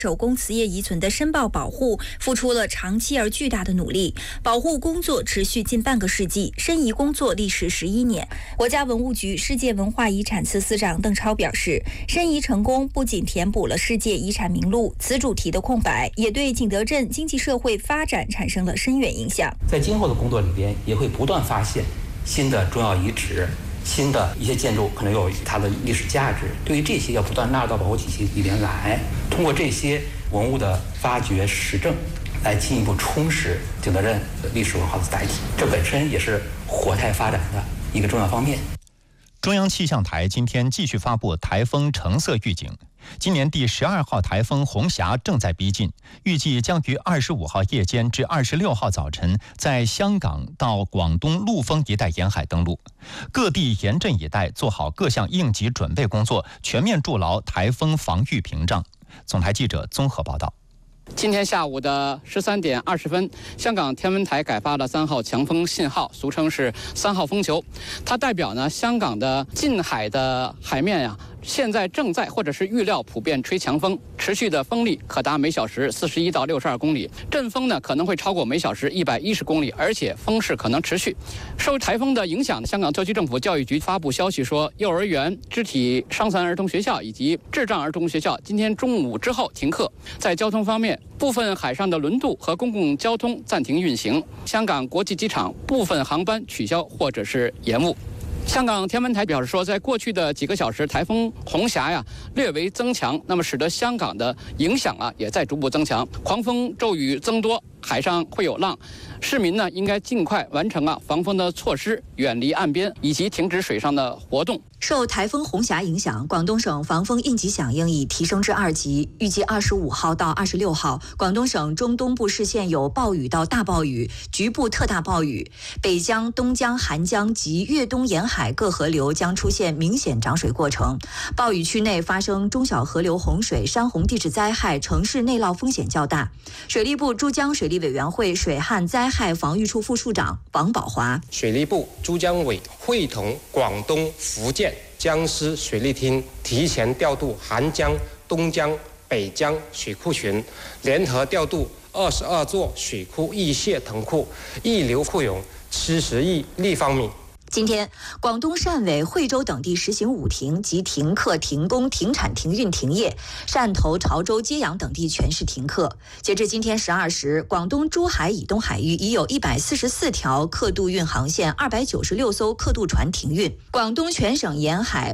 手工瓷业遗存的申报保护付出了长期而巨大的努力，保护工作持续近半个世纪，申遗工作历时11年。国家文物局世界文化遗产司司长邓超表示，申遗成功不仅填补了世界遗产名录此主题的空白，也对景德镇经济社会发展产生了深远影响。 在今后的工作里边，也会不断发现新的重要遗址。新的一些建筑可能有它的历史价值，对于这些要不断纳入到保护体系里边来，通过这些文物的发掘实证，来进一步充实景德镇的历史文化的载体，这本身也是活态发展的一个重要方面。 中央气象台今天继续发布台风橙色预警。今年第12号台风红霞正在逼近，预计将于25号夜间至26号早晨在香港到广东陆丰一带沿海登陆。各地严阵以待，做好各项应急准备工作，全面筑牢台风防御屏障。总台记者综合报道。 今天下午的13点20分，香港天文台改发了3号强风信号，俗称是3号风球。它代表呢，香港的近海的海面现在正在或者是预料普遍吹强风，持续的风力可达每小时41到62公里，阵风呢可能会超过每小时110公里，而且风势可能持续。受台风的影响，香港特区政府教育局发布消息说，幼儿园、肢体伤残儿童学校以及智障儿童学校今天中午之后停课。在交通方面，部分海上的轮渡和公共交通暂停运行，香港国际机场部分航班取消或者是延误。香港天文台表示说，在过去的几个小时，台风红霞略微增强，那么使得香港的影响也在逐步增强，狂风骤雨增多，海上会有浪。市民呢应该尽快完成防风的措施，远离岸边以及停止水上的活动。 受台风红霞影响，广东省防风应急响应已提升至2级，预计25号到26号，广东省中东部市县有暴雨到大暴雨，局部特大暴雨。北江、东江、韩江及粤东沿海各河流将出现明显涨水过程，暴雨区内发生中小河流洪水、山洪地质灾害，城市内涝风险较大。水利部珠江水利委员会水旱灾害防御处副处长王宝华， 水利部珠江委会同广东、福建、江西水利厅提前调度韩江、东江、北江水库群，联合调度22座水库溢泄腾库，溢流库涌70亿立方米。 今天，广东汕尾、惠州等地实行5停即停课、停工、停产、停运、停业；汕头、潮州、揭阳等地全市停课。截至今天12时，广东珠海以东海域已有144条客渡运航线、296艘客渡船停运。广东全省沿海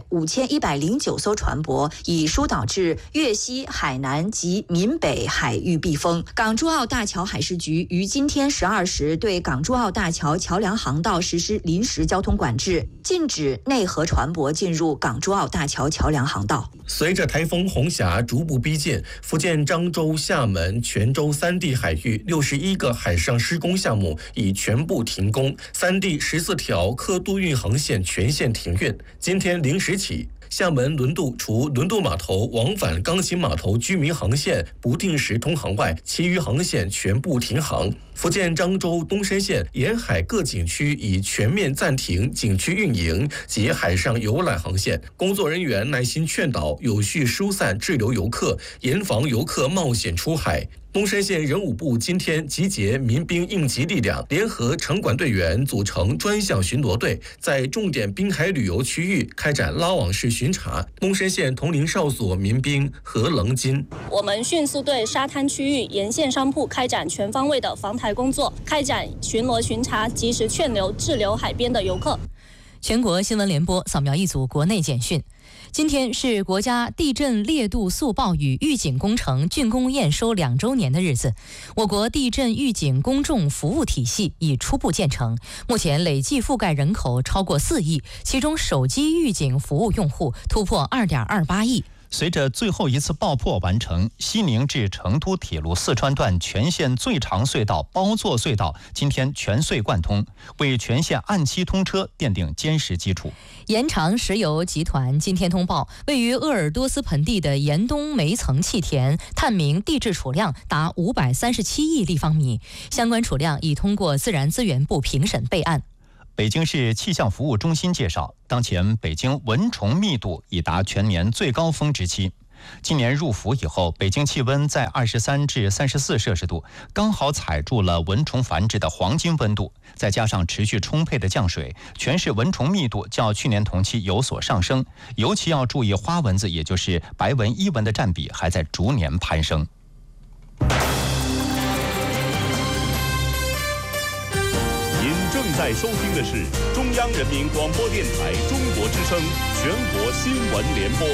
5109艘船舶已疏导至粤西、海南及闽北海域避风。港珠澳大桥海事局于今天12时对港珠澳大桥桥梁航道实施临时交通管制，禁止内河船舶进入港珠澳大桥桥梁航道。 随着台风红霞逐步逼近，福建漳州、厦门、泉州3地海域61个海上施工项目已全部停工，3地14条客渡运航线全线停运。今天0时起，厦门轮渡除轮渡码头往返钢琴码头居民航线不定时通航外，其余航线全部停航。福建漳州东山县沿海各景区已全面暂停景区运营及海上游览航线，工作人员耐心劝导，有序疏散滞留游客，严防游客冒险出海。东山县人武部今天集结民兵应急力量，联合城管队员组成专项巡逻队，在重点滨海旅游区域开展拉网式巡查。东山县铜陵哨所民兵何棱金， 我们迅速对沙滩区域沿线商铺开展全方位的防台工作，开展巡逻巡查，及时劝留滞留海边的游客。 全国新闻联播扫描一组国内简讯。今天是国家地震烈度速报与预警工程竣工验收2周年的日子。我国地震预警公众服务体系已初步建成，目前累计覆盖人口超过4亿，其中手机预警服务用户突破2.28亿。 随着最后一次爆破完成，西宁至成都铁路四川段全线最长隧道包座隧道今天全隧贯通，为全线按期通车奠定坚实基础。 延长石油集团今天通报，位于鄂尔多斯盆地的岩东煤层气田探明地质储量达537亿立方米，相关储量已通过自然资源部评审备案。 北京市气象服务中心介绍，当前北京蚊虫密度已达全年最高峰之期。 今年入伏以后，北京气温在23至34摄氏度，刚好踩住了蚊虫繁殖的黄金温度。再加上持续充沛的降水，全市蚊虫密度较去年同期有所上升。尤其要注意花蚊子，也就是白蚊、伊蚊的占比还在逐年攀升。 您正在收听的是中央人民广播电台中国之声全国新闻联播。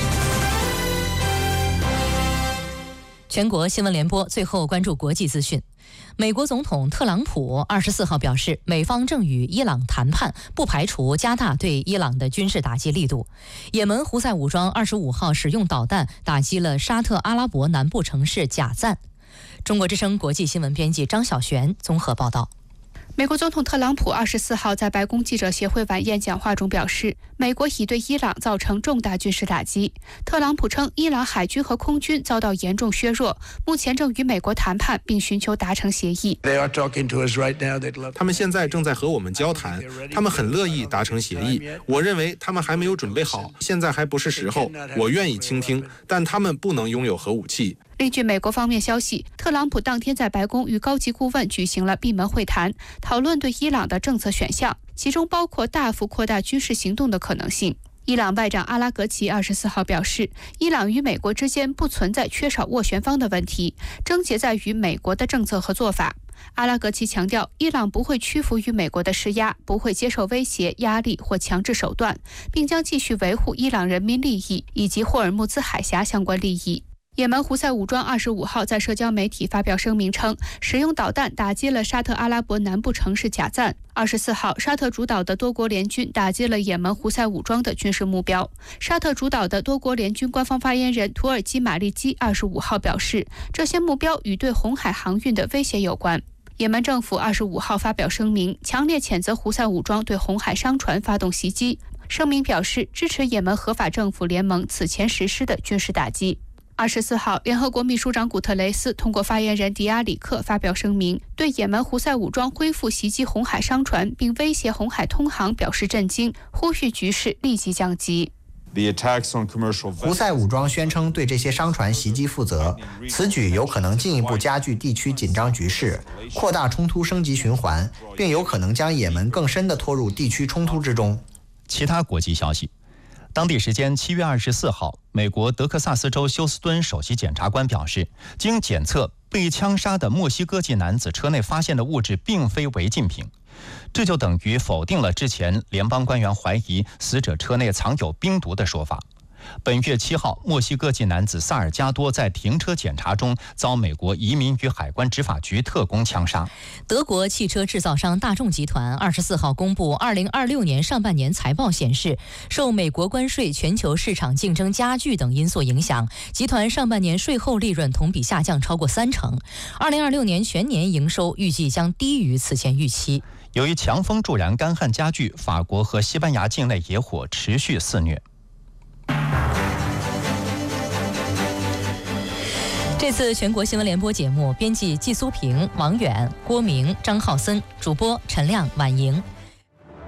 全国新闻联播最后关注国际资讯。美国总统特朗普24号表示，美方正与伊朗谈判，不排除加大对伊朗的军事打击力度。也门胡塞武装25号使用导弹打击了沙特阿拉伯南部城市贾赞。中国之声国际新闻编辑张晓璇综合报道。 美国总统特朗普24号在白宫记者协会晚宴讲话中表示，美国已对伊朗造成重大军事打击。特朗普称，伊朗海军和空军遭到严重削弱，目前正与美国谈判，并寻求达成协议。 他们现在正在和我们交谈，他们很乐意达成协议。我认为他们还没有准备好，现在还不是时候。我愿意倾听，但他们不能拥有核武器。 另据美国方面消息，特朗普当天在白宫与高级顾问举行了闭门会谈，讨论对伊朗的政策选项，其中包括大幅扩大军事行动的可能性。伊朗外长阿拉格齐24号表示，伊朗与美国之间不存在缺少斡旋方的问题，症结在于美国的政策和做法。阿拉格齐强调，伊朗不会屈服于美国的施压，不会接受威胁、压力或强制手段，并将继续维护伊朗人民利益以及霍尔木兹海峡相关利益。也门胡塞武装25号在社交媒体发表声明称，使用导弹打击了沙特阿拉伯南部城市贾赞。24号，沙特主导的多国联军打击了也门胡塞武装的军事目标。沙特主导的多国联军官方发言人土耳其马利基25号表示，这些目标与对红海航运的威胁有关。也门政府25号发表声明，强烈谴责胡塞武装对红海商船发动袭击。声明表示，支持也门合法政府联盟此前实施的军事打击。24号，联合国秘书长古特雷斯通过发言人迪亚里克发表声明，对也门胡塞武装恢复袭击红海商船并威胁红海通航表示震惊，呼吁局势立即降级。 胡塞武装宣称对这些商船袭击负责，此举有可能进一步加剧地区紧张局势，扩大冲突升级循环，并有可能将也门更深地拖入地区冲突之中。 其他国际消息。当地时间7月24号，美国德克萨斯州休斯敦首席检察官表示，经检测，被枪杀的墨西哥籍男子车内发现的物质并非违禁品，这就等于否定了之前联邦官员怀疑死者车内藏有冰毒的说法。本月7号，墨西哥籍男子萨尔加多在停车检查中遭美国移民与海关执法局特工枪杀。 德国汽车制造商大众集团24号公布2026年上半年财报显示，受美国关税、全球市场竞争加剧等因素影响，集团上半年税后利润同比下降超过30%。2026年全年营收预计将低于此前预期。 由于强风助燃干旱加剧，法国和西班牙境内野火持续肆虐。 这次全国新闻联播节目，编辑季苏平、王远、郭明、张浩森，主播陈亮、婉莹。